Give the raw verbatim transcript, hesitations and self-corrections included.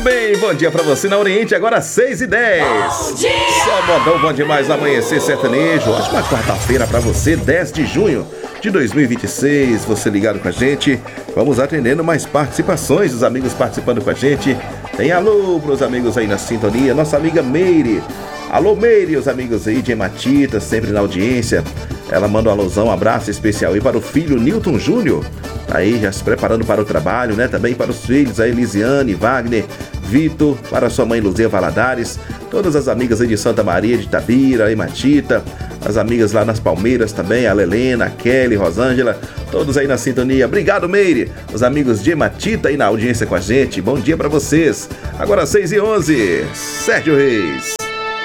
bem, bom dia pra você na Oriente, agora seis e dez. Bom dia! Só modão bom demais no Amanhecer Sertanejo. Ótima quarta-feira pra você, dez de junho de dois mil e vinte e seis. Você ligado com a gente, vamos atendendo mais participações, os amigos participando com a gente. Tem alô pros amigos aí na sintonia, nossa amiga Meire. Alô Meire, os amigos aí de Ematita, sempre na audiência. Ela manda um alôzão, um abraço especial aí para o filho Newton Júnior. Tá aí já se preparando para o trabalho, né? Também para os filhos aí, Lisiane, Wagner, Vitor, para sua mãe Luzia Valadares, todas as amigas aí de Santa Maria, de Itabira, Ematita, as amigas lá nas Palmeiras também, a Lelena, a Kelly, Rosângela, todos aí na sintonia. Obrigado, Meire. Os amigos de Ematita aí na audiência com a gente. Bom dia para vocês. Agora seis e onze. Sérgio Reis.